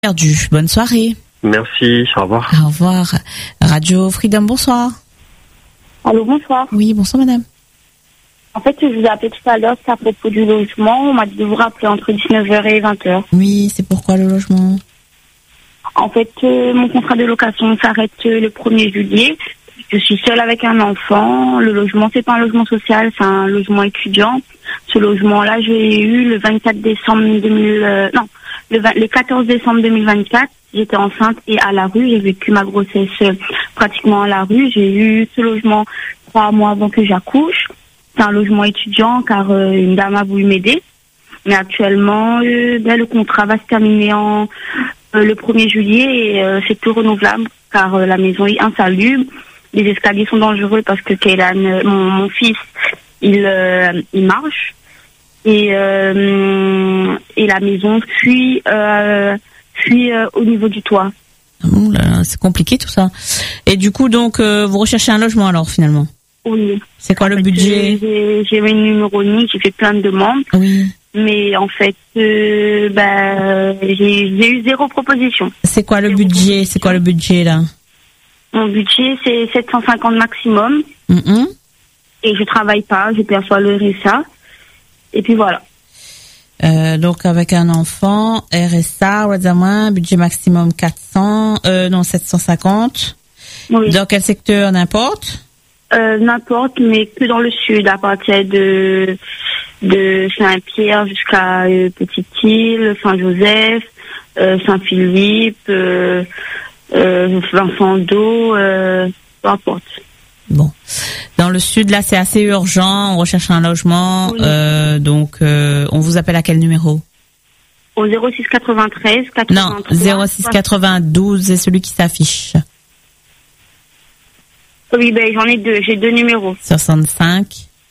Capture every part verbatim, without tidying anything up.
Perdu. Bonne soirée. Merci, au revoir. Au revoir. Radio Freedom, bonsoir. Allô, bonsoir. Oui, bonsoir madame. En fait, je vous ai appelé tout à l'heure, c'est à propos du logement. On m'a dit de vous rappeler entre dix-neuf heures et vingt heures. Oui, c'est pourquoi le logement? En fait, euh, mon contrat de location s'arrête euh, le premier juillet. Je suis seule avec un enfant. Le logement, c'est pas un logement social, c'est un logement étudiant. Ce logement-là, j'ai eu le vingt-quatre décembre deux mille... Euh, non, le, vingt, le quatorze décembre deux mille vingt-quatre. J'étais enceinte et à la rue. J'ai vécu ma grossesse euh, pratiquement à la rue. J'ai eu ce logement trois mois avant que j'accouche. C'est un logement étudiant car euh, une dame a voulu m'aider. Mais actuellement, euh, ben, le contrat va se terminer en euh, le premier juillet et euh, c'est tout renouvelable car euh, la maison est insalubre. Les escaliers sont dangereux parce que Kélan, mon, mon fils, il, euh, il marche. Et, euh, et la maison fuit, euh, fuit euh, au niveau du toit. Oh là là, c'est compliqué tout ça. Et du coup, donc, euh, vous recherchez un logement alors finalement? Oui. C'est quoi en le fait, budget? J'ai, j'ai une numéro unique, j'ai fait plein de demandes. Oui. Mais en fait, euh, bah, j'ai, j'ai eu zéro proposition. C'est quoi le zéro budget? C'est quoi le budget là? Mon budget, c'est sept cent cinquante maximum. Mm-hmm. Et je travaille pas, je perçois le R S A. Et puis voilà. Euh, donc avec un enfant, R S A, Ouadzama, budget maximum quatre cents, euh, non sept cent cinquante. Oui. Dans quel secteur, n'importe? Euh, n'importe, mais que dans le sud, à partir de de Saint-Pierre jusqu'à euh, Petite-Île, Saint-Joseph, euh, Saint-Philippe, euh, euh, Vincent d'Eau, euh, peu importe. Bon, dans le sud là c'est assez urgent, on recherche un logement, oui. euh, donc euh, on vous appelle à quel numéro? Au zéro six quatre-vingt-treize quatre-vingt-trois. Non, zéro six quatre-vingt-douze c'est celui qui s'affiche. Oui, ben j'en ai deux, j'ai deux numéros. soixante-cinq.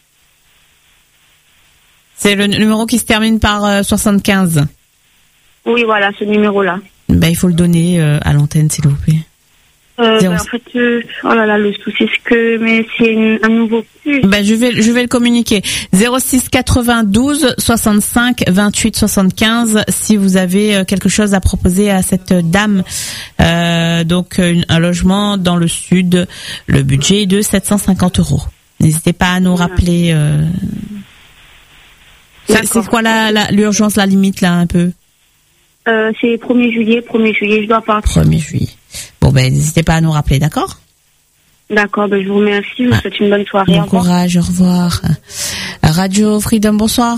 C'est le numéro qui se termine par euh, soixante-quinze. Oui, voilà, ce numéro-là. Ben il faut le donner euh, à l'antenne s'il vous plaît. Euh, ben, en fait, euh, oh là là, le souci c'est que, mais c'est une, un nouveau plus. Ben je vais, je vais le communiquer. zéro six quatre-vingt-douze soixante-cinq vingt-huit soixante-quinze. Si vous avez quelque chose à proposer à cette dame, euh, donc une, un logement dans le sud, le budget est de sept cent cinquante euros. N'hésitez pas à nous rappeler. Euh... C'est, c'est quoi la, la, l'urgence, la limite là un peu? Euh, c'est premier juillet, premier juillet, je dois partir. premier juillet. Bon, ben, n'hésitez pas à nous rappeler, d'accord? D'accord, ben, je vous remercie, je vous souhaite une bonne soirée. Bon courage, au revoir. Radio Freedom, bonsoir.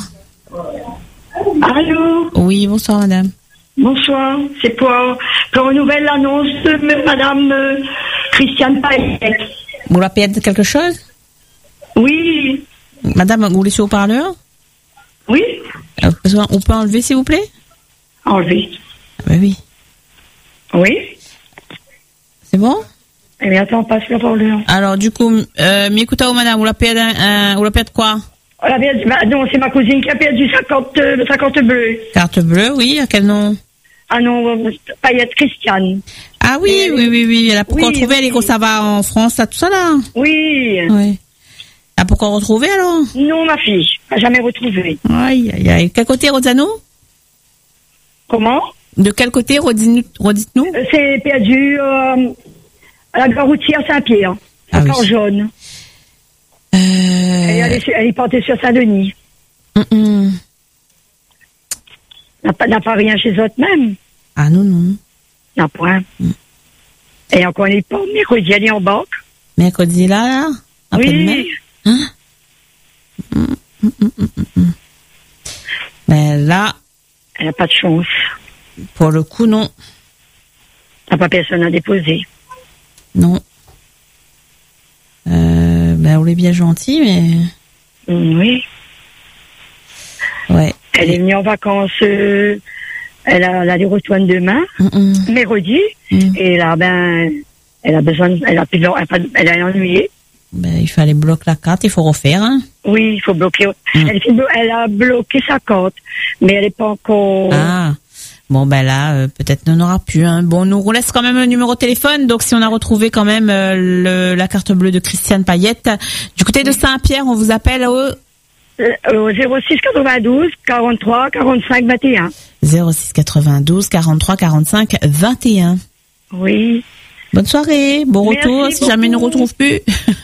Allô? Oui, bonsoir, madame. Bonsoir, c'est pour, pour renouveler l'annonce de madame euh, Christiane Payette. Vous la payez quelque chose? Oui. Madame, vous laissez au parleur? Oui. Euh, on peut enlever, s'il vous plaît? Enlever. Ah, ben oui. Oui. C'est bon? Eh bien, attends, passe le parleur. Alors, du coup, euh, m'écoutez, madame, vous la payez un, vous la payez de quoi? La perdu, bah, non, c'est ma cousine qui a perdu sa carte, euh, sa carte bleue. Carte bleue, oui, à quel nom? Ah non, Payette Christiane. Ah oui, oui, oui, oui, elle a pourquoi oui, retrouver, oui. elle est ça va en France, là, tout ça, là? Oui. Oui. Ah, pourquoi retrouver, alors? Non, ma fille, n'a jamais retrouvé. Aïe, aïe, aïe. Quel côté, Rosano? Comment? De quel côté, redites-nous? C'est perdu euh, à la gare routière Saint-Pierre, ah à oui. Port-Jaune. Euh... Elle, est, elle est portée sur Saint-Denis. Mm-mm. N'a pas, n'a pas rien chez eux même. Ah non, non. N'a point. Mm. Et encore, elle n'est pas mercredi, elle est en banque. Mercredi, là, là? Oui. Hein? Mm, mm, mm, mm, mm. Mais là... Elle n'a pas de chance. Pour le coup, non. N'a pas personne à déposer. Non. Euh, ben, on est bien gentil, mais... Mm, oui. Ouais. Elle est venue en vacances, euh, elle a, elle a des retours demain, mm-mm. mercredi, mm. et là, ben, elle a besoin, elle a, elle a, elle a ennuyé. Ben, il fallait bloquer la carte, il faut refaire, hein. Oui, il faut bloquer. Mm. Elle, elle a bloqué sa carte, mais elle n'est pas encore... Ah. Bon, ben là, euh, peut-être n'en aura plus, hein. Bon, nous, on laisse quand même le numéro de téléphone, donc si on a retrouvé quand même euh, le, la carte bleue de Christiane Payette, du côté de Saint-Pierre, on vous appelle au... au zéro six quatre-vingt-douze quarante-trois quarante-cinq vingt et un. zéro six quatre-vingt-douze quarante-trois quarante-cinq vingt et un. Oui. Bonne soirée, bon Merci retour, si beaucoup. jamais nous retrouve plus.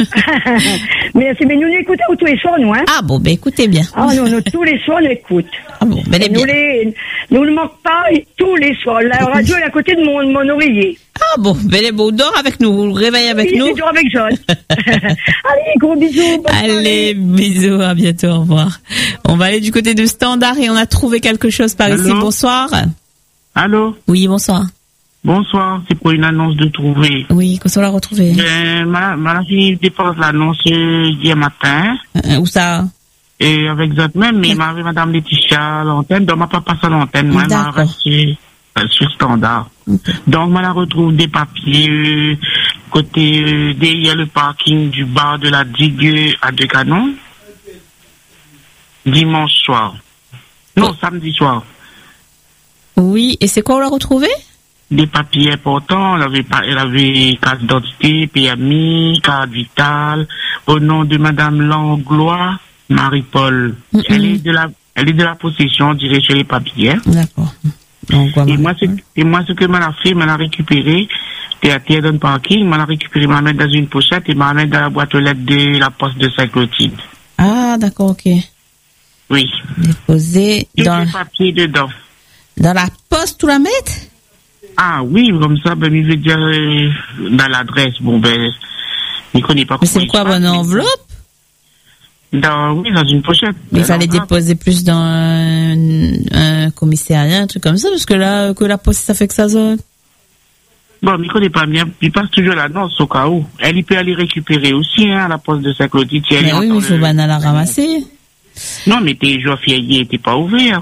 Merci, mais nous nous écoutons tous les soirs, nous, hein. Ah bon, ben écoutez bien. Ah, nous, nous, tous les soirs, on écoute. Ah bon, ben Et bien. nous, les, nous ne manquons pas tous les soirs. La radio est à côté de mon, mon oreiller. Ah bon, ben les beaux, dors avec nous, vous réveillez avec Oui, nous. c'est toujours avec John. Allez, gros bisous. bonne Allez, bisous, à bientôt, au revoir. On va aller du côté de Standard et on a trouvé quelque chose par Allô? ici. Bonsoir. Allô? Oui, bonsoir. Bonsoir, c'est pour une annonce de trouver. Oui, qu'on soit la retrouver. Euh, ma, ma fille dépose l'annonce euh, hier matin. Euh, où ça? Et avec d'autres même, mais ma madame Laetitia à l'antenne, donc ma pas passé à l'antenne, moi, elle m'a D'accord. resté euh, sur Standard. Okay. Donc, moi, la retrouve des papiers, euh, côté, euh, derrière le parking du bar de la digue à Deux Canons. Dimanche soir. Non, Oh. samedi soir. Oui, et c'est quoi on l'a retrouvé? Des papiers importants, elle avait pas, elle avait carte d'identité, P M I, carte vitale, au nom de madame Langlois, Marie-Paul. Mm-mm. Elle est de la, elle est de la possession, on dirait chez les papiers. D'accord. Donc, voilà. Et moi, ce, et moi, ce que m'a la fait, m'a la récupéré, t'es à terre dans le parking, m'a la récupéré, m'a la mettre dans une pochette et m'a la mettre dans la boîte aux lettres de la poste de Saint-Clotilde. Ah, d'accord, ok. Oui. Déposé Et dans, des papiers dedans. dans la poste, tout la mettre? Ah oui, comme ça, ben, il veut dire, euh, dans l'adresse, bon, ben, il connaît pas. Mais c'est comment quoi, il se passe, bonne mais- enveloppe? Dans, oui, dans une pochette. Mais il Dans fallait l'enveloppe. déposer plus dans un, un commissariat, un truc comme ça, parce que là, que la poste, ça fait que ça zone. Bon, mais il connaît pas bien. Il passe toujours l'annonce au cas où. Elle, il peut aller récupérer aussi, hein, à la poste de Saint-Clotilde. si elle Mais est oui, mais encore il faut le- bien la ramasser. Non, mais tes jours fériés n'étaient pas ouverts.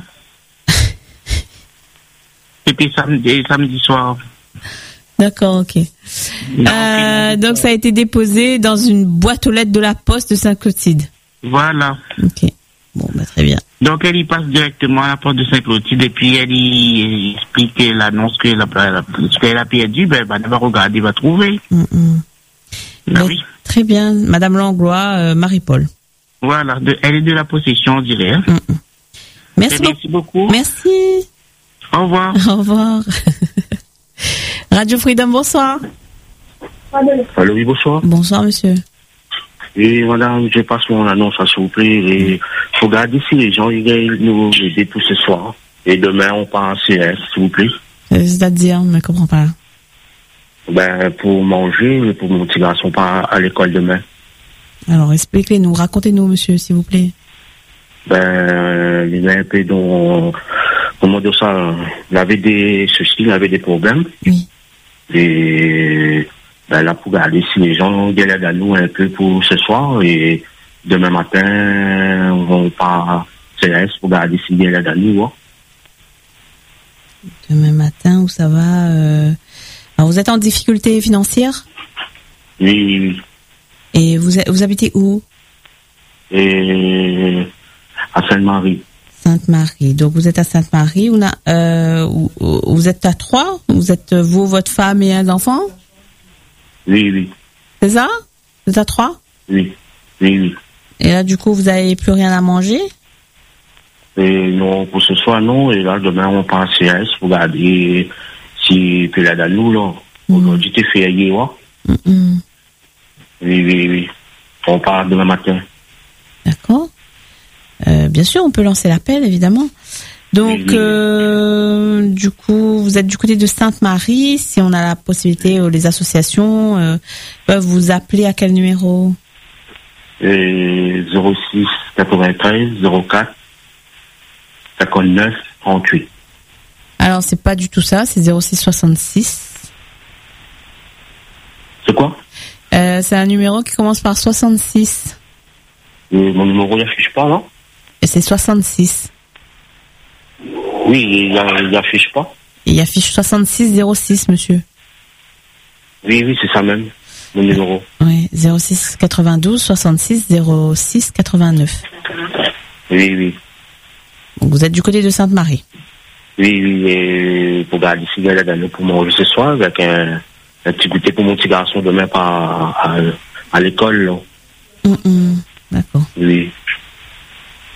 C'était samedi, samedi soir. D'accord, ok. Non, Euh, donc ça a été déposé dans une boîte aux lettres de la poste de Saint-Clotilde. Voilà. Ok. Bon, bah très bien. Donc, elle y passe directement à la porte de Saint-Clotilde et puis elle y explique l'annonce qu'elle a, elle a- ce qu'elle a perdu. Ben, elle va regarder, elle va trouver. Mm, mm. Ben Donc, oui. très bien, Madame Langlois, euh, Marie-Paul. Voilà. De- elle est de la possession, on dirait. Hein. Mm, mm. Merci, Ben, merci beaucoup. Merci. Au revoir. Au revoir. Radio Freedom, bonsoir. Allô, oui, bonsoir. Bonsoir, monsieur. Et madame, je passe mon annonce, s'il vous plaît. Et faut garder si les gens ils viennent nous aider tout ce soir. Et demain, on part en C S, s'il vous plaît. Euh, C'est-à-dire, je ne comprends pas. Ben, pour manger et pour mon petit garçon part à l'école demain. Alors, expliquez-nous, racontez-nous, monsieur, s'il vous plaît. Ben, il est un peu dans, comment dire ça, il avait des soucis, il avait des problèmes. Oui. Et, ben là, pour garder si les gens galèrent à nous un peu pour ce soir. Et demain matin, on part à C S pour garder si galèrent à nous, hein. Demain matin, où ça va euh... Alors, vous êtes en difficulté financière? Oui, oui, oui. Et vous, vous habitez où? Et à Sainte-Marie. Sainte-Marie. Donc, vous êtes à Sainte-Marie. Vous, euh, vous êtes à trois? Vous êtes vous, votre femme et un enfant? Oui, oui. C'est ça? Vous êtes à trois? Oui, oui, oui. Et là, du coup, vous n'avez plus rien à manger? Et non, pour ce soir, non. Et là, demain, on part à C S pour garder si peut l'aider à nous, là. Aujourd'hui, t'es férié, ouais. Mm-mm. Oui, oui, oui. On part demain matin. D'accord. Euh, bien sûr, on peut lancer l'appel, évidemment. Donc, oui, oui. Euh, du coup, vous êtes du côté de Sainte-Marie. Si on a la possibilité, euh, les associations euh, peuvent vous appeler à quel numéro? Et zéro six quatre-vingt-treize zéro quatre cinquante-neuf trente-huit. Alors, c'est pas du tout ça, c'est zéro six soixante-six. C'est quoi? Euh, c'est un numéro qui commence par soixante-six. Et mon numéro, il n'affiche pas, non? Et c'est soixante-six. Oui, il n'affiche pas. Et il affiche soixante-six zéro six, monsieur. Oui, oui, c'est ça même, mon numéro. Oui, zéro six quatre-vingt-douze soixante-six zéro six quatre-vingt-neuf. Oui, oui. Donc, vous êtes du côté de Sainte-Marie. Oui, oui, et pour garder si gars là pour manger ce soir, avec un, un petit goûter pour mon petit garçon demain par, à, à l'école, là. Mm-mm. D'accord. Oui.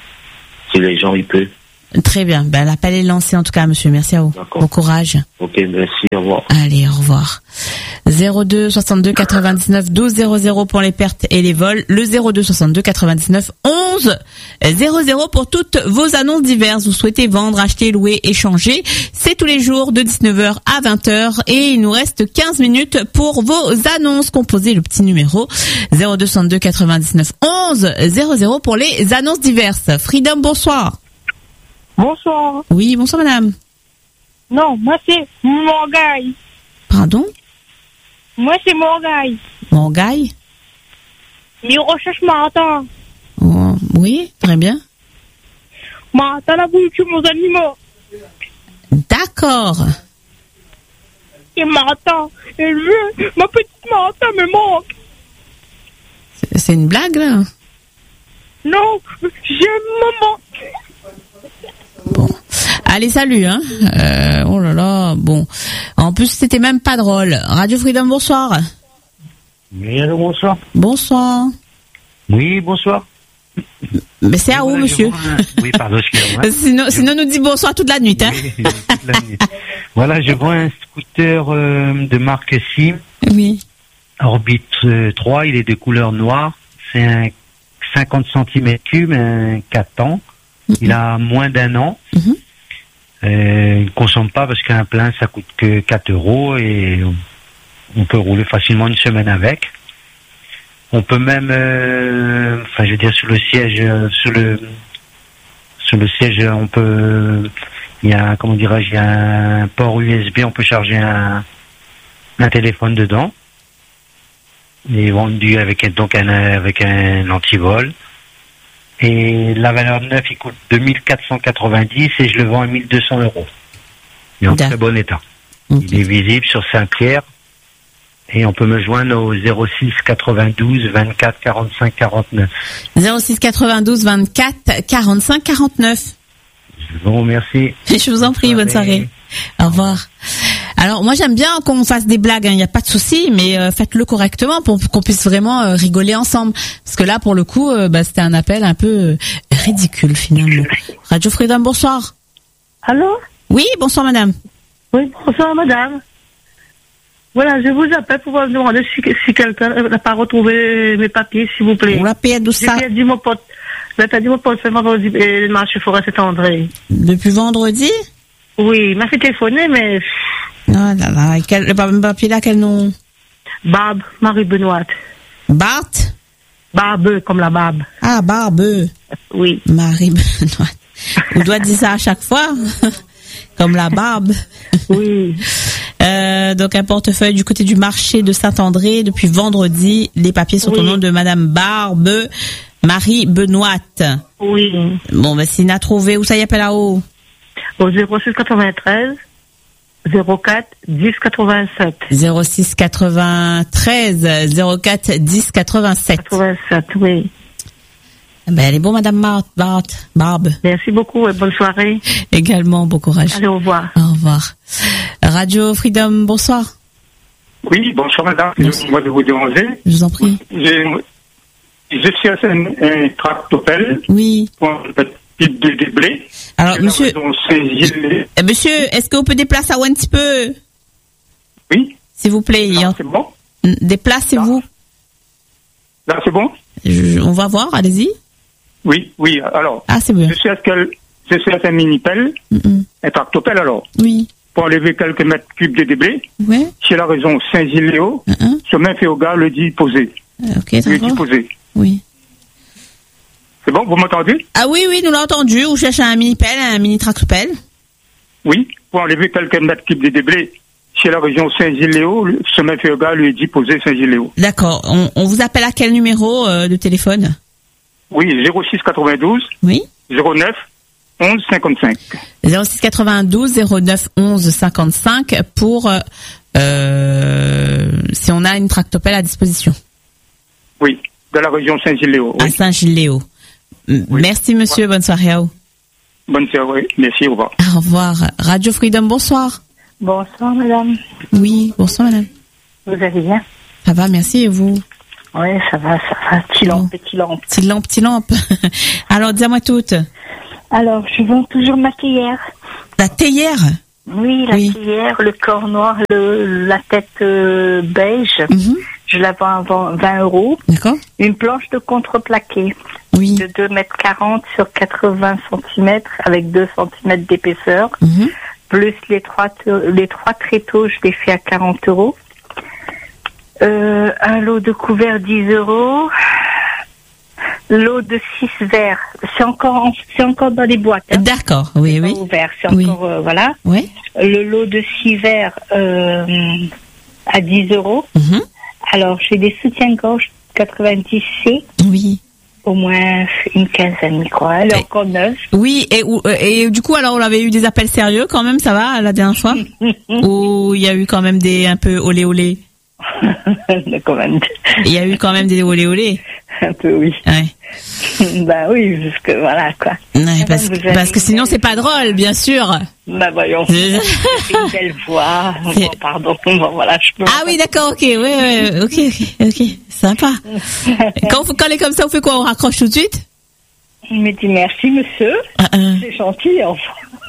si les gens, ils peuvent. Très bien. Ben, l'appel est lancé, en tout cas, monsieur. Merci à vous. D'accord. Bon courage. Ok, merci, au revoir. Allez, au revoir. zéro deux soixante-deux quatre-vingt-dix-neuf douze zéro zéro pour les pertes et les vols. Le zéro deux soixante-deux quatre-vingt-dix-neuf onze zéro zéro pour toutes vos annonces diverses. Vous souhaitez vendre, acheter, louer, échanger. C'est tous les jours de dix-neuf heures à vingt heures et il nous reste quinze minutes pour vos annonces. Composez le petit numéro zéro deux soixante-deux quatre-vingt-dix-neuf onze zéro zéro pour les annonces diverses. Freedom, bonsoir. Bonsoir. Oui, bonsoir madame. Non, moi c'est Morgaille. Pardon? Moi c'est Morgaille. Morgaille? Mais recherche Martin. Oh, oui, très bien. Martin la bouche mon animaux. D'accord. Et Martin, elle veut, ma petite Martin me manque. C'est, c'est une blague là? Non, j'aime maman. Bon. Allez, salut, hein. Euh, oh là là, bon. En plus, c'était même pas drôle. Radio Freedom, bonsoir. Oui, allô, bonsoir. Bonsoir. Oui, bonsoir. Mais c'est à où, voilà, monsieur? Un... Oui, pardon, excusez-moi. sinon, je... sinon, nous dit bonsoir toute la nuit, hein. Oui, toute la nuit. Voilà, je vois un scooter euh, de marque Sim. Oui. Orbit euh, trois, il est de couleur noire. C'est un cinquante centimètres cubes, un quatre ans. Il a moins d'un an. Mm-hmm. Euh, il ne consomme pas parce qu'un plein, ça coûte que quatre euros et on, on peut rouler facilement une semaine avec. On peut même, euh, enfin, je veux dire, sur le siège, euh, sur le, sur le siège, on peut, il y a, comment dirais-je, il y a un port U S B, on peut charger un, un téléphone dedans. Il est vendu avec un, donc un, avec un antivol. Et la valeur neuve, il coûte deux mille quatre cent quatre-vingt-dix et je le vends à mille deux cents euros. Il est en très bon état. Okay. Il est visible sur Saint-Pierre et on peut me joindre au zéro six quatre-vingt-douze vingt-quatre quarante-cinq quarante-neuf. zéro six quatre-vingt-douze vingt-quatre quarante-cinq quarante-neuf. Je vous remercie. Je vous en prie, bonne soirée. Au revoir. Alors moi j'aime bien qu'on fasse des blagues, il hein, n'y a pas de souci, mais euh, faites-le correctement pour, pour qu'on puisse vraiment euh, rigoler ensemble. Parce que là pour le coup, euh, bah, c'était un appel un peu euh, ridicule finalement. Radio Freedom, bonsoir. Allô? Oui, bonsoir madame. Oui, bonsoir madame. Voilà, je vous appelle pour vous demander si, si quelqu'un n'a pas retrouvé mes papiers, s'il vous plaît. On l'a payé d'où ça? J'ai perdu mon pote. J'ai perdu mon pote ce vendredi et le marché forêt Saint-André. Depuis vendredi? Oui, il m'a fait téléphoner, mais... Oh là là, et quel, le papier là, quel nom? Barbe, Marie Benoît. Bart? Barbe, comme la barbe. Ah, Barbe. Oui. Marie Benoît. On doit dire ça à chaque fois? Comme la barbe. Oui. Euh, donc un portefeuille du côté du marché de Saint-André depuis vendredi. Les papiers sont oui. Au nom de Madame Barbe, Marie Benoît. Oui. Bon, ben s'il n'a trouvé, où ça y appelle là-haut? Au zéro six quatre-vingt-treize zéro quatre dix quatre-vingt-sept. zéro six quatre-vingt-treize zéro quatre dix quatre-vingt-sept. quatre-vingt-sept, oui. Ben, elle est bon, Madame Bart, Bart, Barbe. Merci beaucoup et bonne soirée. Également, bon courage. Allez, au revoir. Au revoir. Radio Freedom, bonsoir. Oui, bonsoir, madame. Moi, de vous déranger. Je vous en prie. Je, je cherche un, un tractopelle. Oui. Pour un petit de, de blé. Alors, monsieur, euh, monsieur, est-ce que vous pouvez déplacer un petit peu? Oui. S'il vous plaît. Là, c'est bon. Déplacez-vous. Là, c'est bon. Je, on va voir, allez-y. Oui, oui, alors. Ah, c'est bien. Je cherche, quel, je cherche un mini-pelle, mm-hmm. un tractopelle, alors. Oui. Pour enlever quelques mètres cubes de débris. Oui. Chez la région Saint-Gilles-Léo. Mm-hmm. Chemin Féoga, le dit posé. Ok, très bien. Le dit posé. Oui. C'est bon, vous m'entendez? Ah oui, oui, nous l'avons entendu. On cherche un mini-pelle, un mini-tractopelle. Oui, pour enlever quelques mètres cubes de débris. Chez la région Saint-Gilles-Léo, chemin Féoga, le dit posé Saint-Gilles-Léo. D'accord. On, on vous appelle à quel numéro euh, de téléphone? Oui, zéro six quatre-vingt-douze. Oui. zéro neuf onze cinquante-cinq. zéro six quatre-vingt-douze zéro neuf onze cinquante-cinq pour euh, si on a une tractopelle à disposition. Oui, de la région Saint-Gilles-Léo. Oui. À Saint-Gilles-Léo. Oui. Merci monsieur, bonne soirée à vous. Bonne soirée, merci, au revoir. Au revoir. Radio Freedom, bonsoir. Bonsoir madame. Oui, bonsoir madame. Vous allez bien? Ça va, merci, et vous? Oui, ça va, ça va. Petit lampe, petit lampe. Petit lampe, petit lampe. Alors, dis-moi toutes. Alors, je vends toujours ma théière. La théière? Oui, la oui. théière, le corps noir, le, la tête euh, beige. Mm-hmm. Je la vends à vingt euros. D'accord. Une planche de contreplaqué. Oui. De deux mètres quarante sur quatre-vingts centimètres avec deux centimètres d'épaisseur. Mm-hmm. Plus les trois, les trois tréteaux, je les fais à quarante euros. Euh, un lot de couverts, dix euros. Lot de six verres, c'est encore, en, c'est encore dans les boîtes. Hein. D'accord, oui, c'est oui. Pas ouvert, c'est oui. encore, euh, voilà. Oui. Le lot de six verres euh, à dix euros. Mm-hmm. Alors, j'ai des soutiens-gorge quatre-vingt-dix C. Oui. Au moins une quinzaine, quoi. Elle est et, encore neuve. Oui, et, et, et du coup, alors, on avait eu des appels sérieux quand même, ça va, la dernière fois? Ou il y a eu quand même des, un peu olé olé? quand même. Il y a eu quand même des olé olé? Un peu, oui. Ouais. Bah oui, parce que voilà, quoi. Ouais, parce, que, parce que sinon, c'est pas drôle, bien sûr. Bah voyons. C'est une belle voix. Bon, pardon, bon, voilà, je peux. Ah oui, d'accord, ok, ouais, ouais, ok, ok, ok, sympa. Quand, quand elle est comme ça, on fait quoi? On raccroche tout de suite? Il me dit merci, monsieur. Uh-uh. C'est gentil, enfin.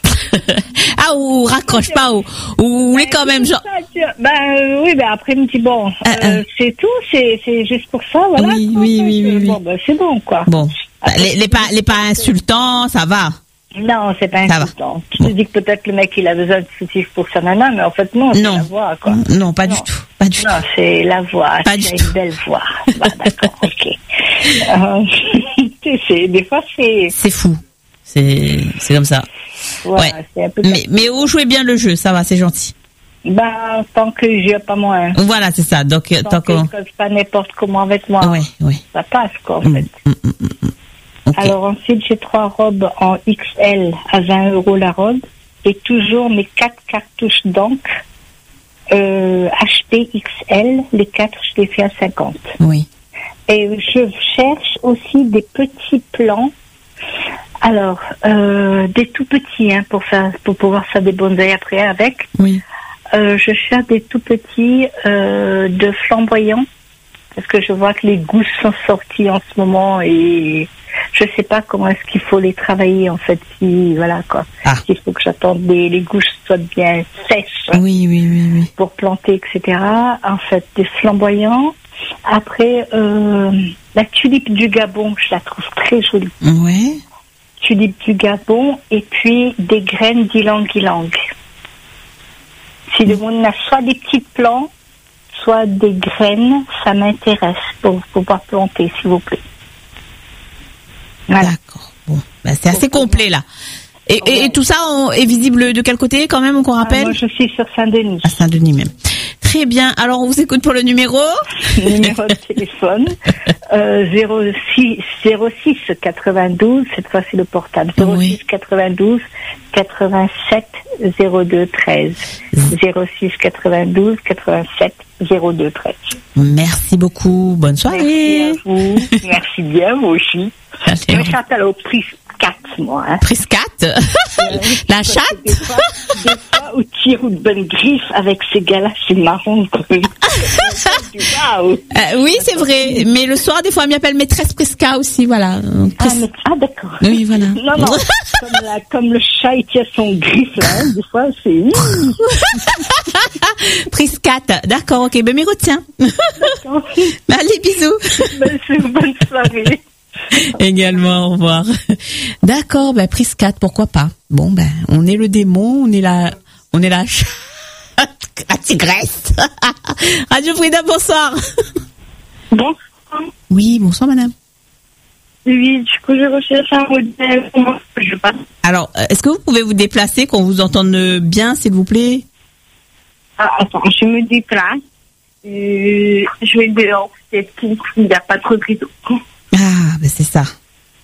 Ah, ou raccroche pas, ou, ou ben, est quand même genre. Ben euh, oui, ben après il me dit bon, euh, euh. c'est tout, c'est c'est juste pour ça, voilà. Oui, oui, oui, oui, oui. Bon, ben c'est bon quoi. Bon, après, les, les pas les pas insultants, ça va. Non, c'est pas ça insultant. Je te bon. dis que peut-être le mec il a besoin de soutif pour sa nana, mais en fait non, c'est non. la voix quoi. Non, pas non. du tout, pas du non, tout. c'est la voix, pas c'est du une tout. belle voix. Bah, d'accord, ok. Euh, c'est des fois c'est. C'est fou. C'est, c'est comme ça. Ouais, ouais. C'est un peu mais, mais vous jouez bien le jeu, ça va, c'est gentil. Ben, tant que je pas moins. Voilà, c'est ça. Donc, tant, tant que je ne pas n'importe comment avec moi. Oui, oui. Ça passe, quoi, en mmh, fait. Mmh, mmh, mmh. Okay. Alors, ensuite, j'ai trois robes en X L à vingt euros la robe. Et toujours mes quatre cartouches d'encre euh, H P X L. Les quatre, je les fais à cinquante. Oui. Et je cherche aussi des petits plans. Alors, euh, des tout petits, hein, pour faire, pour pouvoir faire des bonsaïs après avec. Oui. Euh, je cherche des tout petits euh, de flamboyants parce que je vois que les gousses sont sorties en ce moment et je sais pas comment est-ce qu'il faut les travailler en fait. Si voilà quoi. Ah. Il faut que j'attende les les gousses soient bien sèches. Oui, oui, oui, oui. Pour planter, et cetera. En fait, des flamboyants. Après, euh, la tulipe du Gabon, je la trouve très jolie. Ouais. Tulipe du Gabon et puis des graines d'ylang-ylang. Si le monde a soit des petits plants, soit des graines, ça m'intéresse pour pouvoir planter, s'il vous plaît. Voilà. D'accord. Bon, ben, c'est assez complet là. Et, ouais. et, et tout ça on, est visible de quel côté quand même, qu'on rappelle? ah, Moi, je suis sur Saint-Denis. À Saint-Denis même. Très bien. Alors, on vous écoute pour le numéro. Numéro de téléphone euh, zéro six quatre-vingt-douze. Cette fois, c'est le portable. zéro six quatre-vingt-douze quatre-vingt-sept zéro deux treize. zéro six quatre-vingt-douze quatre-vingt-sept zéro deux treize. Merci beaucoup. Bonne soirée. Merci à vous. Merci bien, moi aussi. Je me châte au prix quatre, moi. Hein. Prise quatre euh, La chatte Des fois, des fois où tire une bonne griffe avec ces gars-là, c'est marrant. Wow. euh, oui, c'est vrai. Mais le soir, des fois, elle m'appelle maîtresse Prisca aussi, voilà. Pris... Ah, mais... ah, d'accord. Oui, voilà. Non, non. comme, la, comme le chat, il tire son griffe, là. Hein, des fois, c'est... Prise quatre. D'accord, ok. Ben, m'y retiens. D'accord. Allez, bisous. Ben, c'est une bonne soirée. Également, au revoir. D'accord, ben prise quatre, pourquoi pas. Bon, ben on est le démon, on est la, on est la, la tigresse. Radio Frida, bonsoir. Bonsoir. Oui, bonsoir madame. Oui, du coup je recherche un modèle. Comment je passe? Alors, est-ce que vous pouvez vous déplacer, qu'on vous entende bien, s'il vous plaît? Ah, attends, je me déplace. Euh, je vais dehors, peut-être qu'il n'y a pas trop de réseau. Ah, ben c'est ça.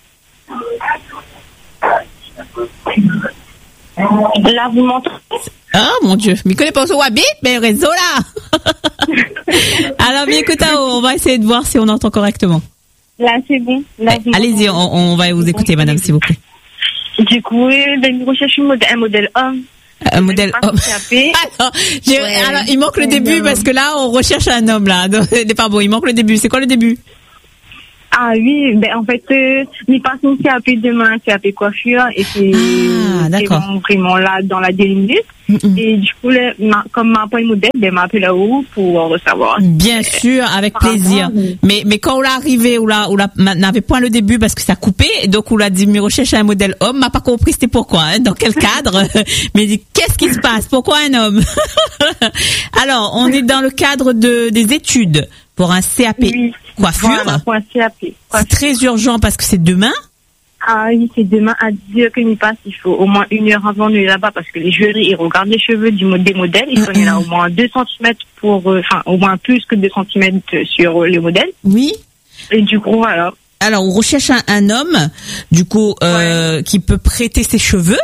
Là, vous m'entendez? Ah, mon Dieu, je ne connais pas où habite, mais le réseau là. Alors, bien écoute, on va essayer de voir si on entend correctement. Là, c'est bon. Là, ouais, allez-y, on, on va vous écouter, madame, s'il vous plaît. Du coup, oui, ben, je recherche un modèle, un modèle homme. Un modèle homme. Alors, ouais. alors, il manque le début parce que là, on recherche un homme là. C'est pas bon, il manque le début. C'est quoi le début? Ah oui, ben en fait, euh, mes passe mon C A P demain, C A P coiffure, et c'est, Ah, d'accord. c'est vraiment là dans la délimite. Mm-hmm. Et du coup, là, ma, comme ma pas une modèle, ben m'a appelé là-haut pour recevoir. Bien sûr, avec plaisir. Rapport, oui. Mais mais quand on l'a arrivé, ou là, ou là, n'avait point le début parce que ça coupait, donc on l'a dit, mais recherche un modèle homme, m'a pas compris c'était pourquoi, hein, dans quel cadre. Mais il dit, qu'est-ce qui se passe? Pourquoi un homme? Alors, on est dans le cadre de des études pour un C A P Oui. coiffure. Voilà, pour un C A P. C'est très urgent parce que c'est demain. Ah oui, c'est demain à dix heures que nous passe. Il faut au moins une heure avant nous là-bas parce que les jurys, ils regardent les cheveux du, des modèles. Ils sont là au moins deux centimètres pour, enfin, euh, au moins plus que deux centimètres sur euh, les modèles. Oui. Et du coup, voilà. Alors, on recherche un, un homme, du coup, euh, ouais. qui peut prêter ses cheveux.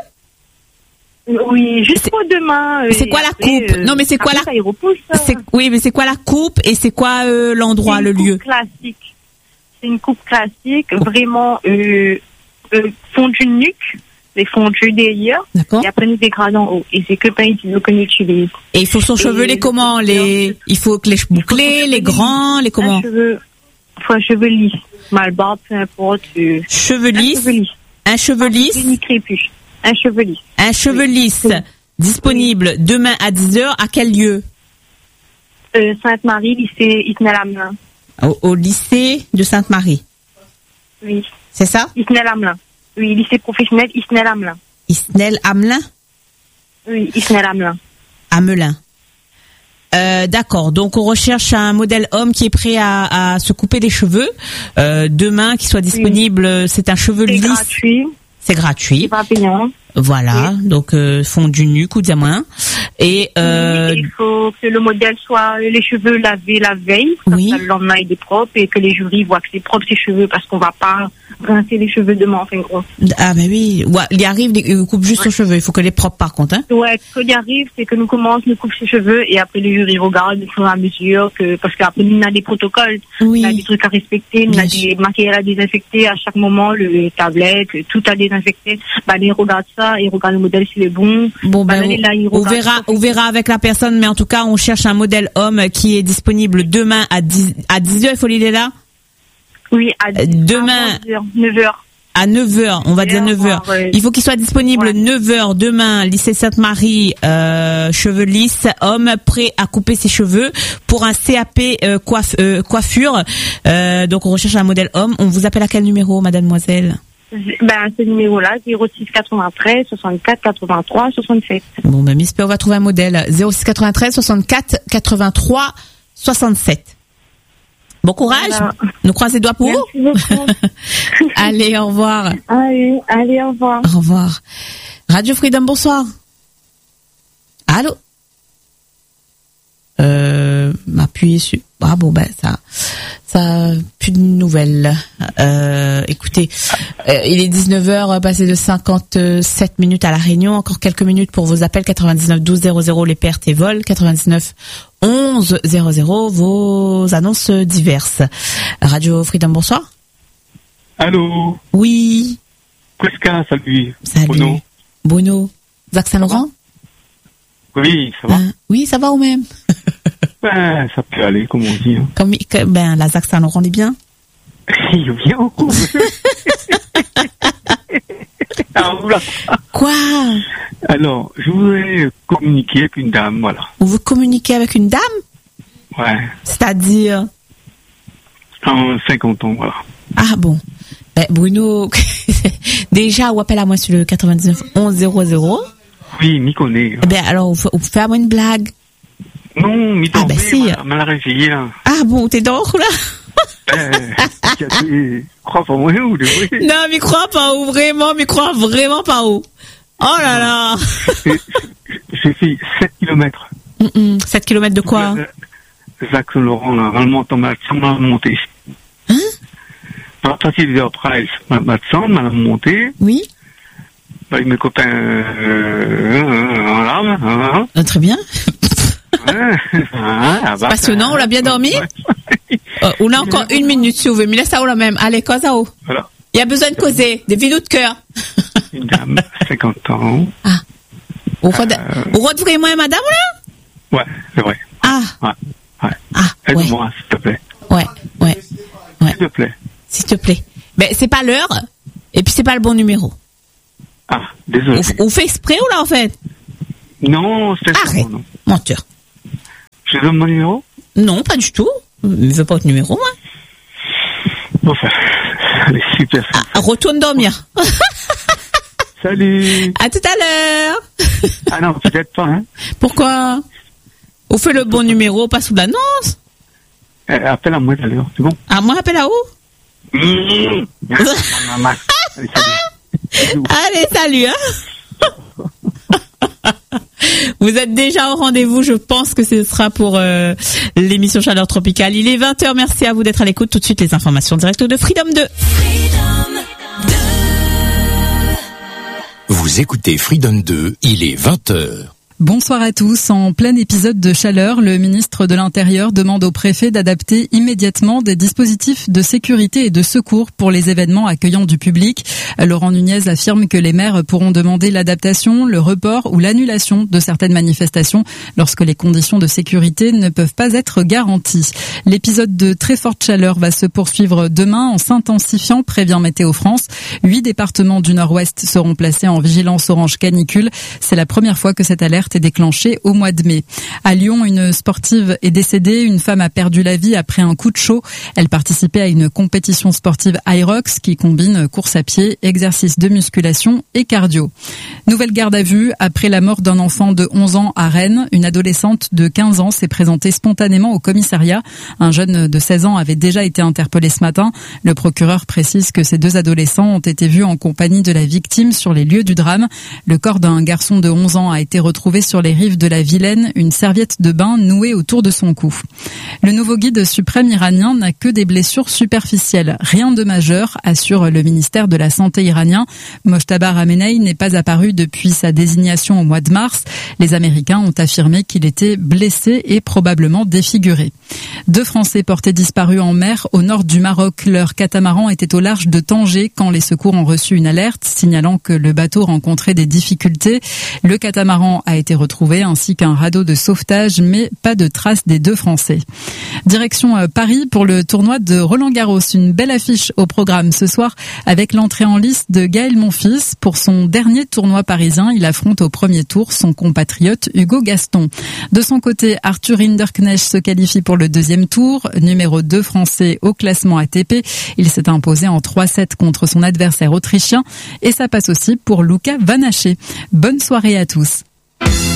Oui, juste pour demain. C'est quoi la coupe? Euh, non, mais c'est quoi la? Ça, il repousse, c'est, oui, mais c'est quoi la coupe et c'est quoi euh, l'endroit, le lieu? C'est une coupe classique. C'est une coupe classique, oh. vraiment euh, euh, fondue nuque, les fondus derrière, et après nous dégradons en haut. Et c'est que pain que nous utilisons. Et il faut son chevelé comment? Les, il faut que les cheveux bouclés, les grands, les comment? Un cheveu, faut un cheveu lisse, mal barbe, peu importe. Euh, cheveux lisses. Un cheveu lisse. Un crépus. Un cheveu lisse. Un cheveu lisse. Oui. Disponible oui. demain à dix heures. À quel lieu? euh, Sainte-Marie, lycée Isnel-Hamelin. Au, au lycée de Sainte-Marie. Oui. C'est ça? Isnel-Hamelin. Oui, lycée professionnel Isnel-Hamelin. Isnel-Hamelin? Oui, Isnel-Hamelin. Hamelin. Euh, d'accord. Donc on recherche un modèle homme qui est prêt à, à se couper les cheveux. Euh, demain, qui soit disponible. Oui. C'est un cheveu lisse. C'est gratuit. C'est gratuit. C'est pas payant. Voilà. Oui. Donc euh, fondu nuque ou diamant. Et euh, oui, il faut que le modèle soit les cheveux lavés la veille, comme oui. ça le lendemain il est propre et que les jurys voient que c'est propre ses cheveux parce qu'on va pas rincer les cheveux demain en fin de compte. Ah mais oui, ouais, il arrive, il coupe juste ouais. son cheveu, il faut que les propres par contre. Hein. Ouais, ce qu'il arrive, c'est que nous commençons, nous coupe ses cheveux et après les jurys regardent au fur et à mesure que parce qu'après nous on a des protocoles, oui. on a des trucs à respecter, on a des maquillages à désinfecter à chaque moment, le tablette, tout à désinfecter. Bah ils regardent ça, ils regardent le modèle s'il est bon. Bon ben, bah, on, là, on verra, on verra avec la personne, mais en tout cas on cherche un modèle homme qui est disponible demain à dix à dix heures. Il faut l'idée là. Oui, à dix, demain. neuf heures. À neuf heures, on va dire neuf heures. Ouais. Il faut qu'il soit disponible ouais. neuf heures demain, lycée Sainte-Marie, euh, cheveux lisses, homme prêt à couper ses cheveux pour un C A P euh, coiffe, euh, coiffure. Euh, donc on recherche un modèle homme. On vous appelle à quel numéro, mademoiselle? Ben, ce numéro-là, zéro six quatre-vingt-treize soixante-quatre quatre-vingt-trois soixante-sept. Bon, ben, Miss P, on va trouver un modèle. zéro six quatre-vingt-treize soixante-quatre quatre-vingt-trois soixante-sept. Bon courage. Voilà. Nous croisons les doigts pour vous. Merci beaucoup. Allez, au revoir. Allez, allez, au revoir. Au revoir. Radio Freedom, bonsoir. Allô? Euh, m'appuyer sur, ah bon, ben, ça, ça, plus de nouvelles. Euh, écoutez, euh, il est dix-neuf heures, passé de cinquante-sept minutes à La Réunion. Encore quelques minutes pour vos appels. quatre-vingt-dix-neuf douze zéro zéro, les pertes et vols. quatre-vingt-dix-neuf onze zéro zéro, vos annonces diverses. Radio Freedom, bonsoir. Allô? Oui. Presca, salut. Salut. Bruno. Bruno. Zach Saint-Laurent? Oui, ça va. Ben, oui, ça va ou même? Ben, ça peut aller, comme on dit. Hein. Comme, ben, la Zach Saint-Laurent est bien. Il est bien. Alors, là. Quoi? Alors, je voudrais communiquer avec une dame, voilà. Vous voulez communiquer avec une dame? Ouais. C'est-à-dire? En cinquante ans, voilà. Ah bon. Ben, Bruno, déjà, ou appelle à moi sur le quatre-vingt-dix-neuf onze zéro zéro. Oui, m'y connaît. Eh bien, alors, vous faites à moi une blague. Non, m'y ah, ben, si. m'a la réveillé, là. Ah bon, t'es dehors, là? Euh, crois pas moi ou de vrai? Non, mais crois pas où, vraiment, mais crois vraiment pas où. Oh là là! J'ai fait sept kilomètres. Mm-mm. sept kilomètres de quoi? Zach Saint-Laurent, là, vraiment, on m'a monté. Hein? À partir des heures treize, m'a descendu, m'a monté. Oui. Avec mes copains, euh, en larmes, hein. Ah, très bien. Ouais, ah, c'est passionnant, on l'a bien dormi. euh, on a encore une minute si vous voulez, mais laisse ça où là même. Allez, cause à où. Voilà. Il y a besoin de causer, des vidéos de cœur. Une dame, cinquante ans. Ah. Vous retrouvez moi madame là? Ouais, c'est vrai. Ah. Ouais. Ouais. Ah. Aide-moi, ouais. s'il te plaît. Ouais, ouais. Ouais. S'il te plaît. Si c'est pas l'heure, et puis c'est pas le bon numéro. Ah, désolé. On, on fait exprès ou là, en fait? Non, c'est Arrête, non. menteur. Je donne mon numéro? Non, pas du tout. Je veux pas votre numéro, moi. Enfin, allez, super. Ah, retourne dormir. Salut. À tout à l'heure. Ah non, peut-être pas, hein. Pourquoi? On fait le bon numéro, pas sous l'annonce. Euh, appelle à moi tout à l'heure, c'est bon? Ah, moi, appelle à où? Mmh. Allez, salut. Allez, salut, hein. Vous êtes déjà au rendez-vous, je pense que ce sera pour euh, l'émission Chaleur Tropicale. Il est vingt heures, merci à vous d'être à l'écoute. Tout de suite, les informations directes de Freedom deux. Freedom deux. Vous écoutez Freedom deux, il est vingt heures. Bonsoir à tous. En plein épisode de chaleur, le ministre de l'Intérieur demande au préfet d'adapter immédiatement des dispositifs de sécurité et de secours pour les événements accueillant du public. Laurent Nunez affirme que les maires pourront demander l'adaptation, le report ou l'annulation de certaines manifestations lorsque les conditions de sécurité ne peuvent pas être garanties. L'épisode de très forte chaleur va se poursuivre demain en s'intensifiant, prévient Météo France. Huit départements du Nord-Ouest seront placés en vigilance orange canicule. C'est la première fois que cette alerte est déclenchée au mois de mai. À Lyon, une sportive est décédée. Une femme a perdu la vie après un coup de chaud. Elle participait à une compétition sportive Hyrox qui combine course à pied, exercice de musculation et cardio. Nouvelle garde à vue après la mort d'un enfant de onze ans à Rennes. Une adolescente de quinze ans s'est présentée spontanément au commissariat. Un jeune de seize ans avait déjà été interpellé ce matin. Le procureur précise que ces deux adolescents ont été vus en compagnie de la victime sur les lieux du drame. Le corps d'un garçon de onze ans a été retrouvé sur les rives de la Vilaine, une serviette de bain nouée autour de son cou. Le nouveau guide suprême iranien n'a que des blessures superficielles. Rien de majeur, assure le ministère de la Santé iranien. Mojtaba Ramenei n'est pas apparu depuis sa désignation au mois de mars. Les Américains ont affirmé qu'il était blessé et probablement défiguré. Deux Français portés disparus en mer au nord du Maroc. Leur catamaran était au large de Tanger quand les secours ont reçu une alerte signalant que le bateau rencontrait des difficultés. Le catamaran a été retrouvé ainsi qu'un radeau de sauvetage, mais pas de traces des deux Français. Direction Paris pour le tournoi de Roland-Garros. Une belle affiche au programme ce soir avec l'entrée en lice de Gaël Monfils. Pour son dernier tournoi parisien, il affronte au premier tour son compatriote Hugo Gaston. De son côté, Arthur Hinderknecht se qualifie pour le deuxième tour. Numéro deux français au classement A T P. Il s'est imposé en trois sept contre son adversaire autrichien. Et ça passe aussi pour Luca Van Haché. Bonne soirée à tous.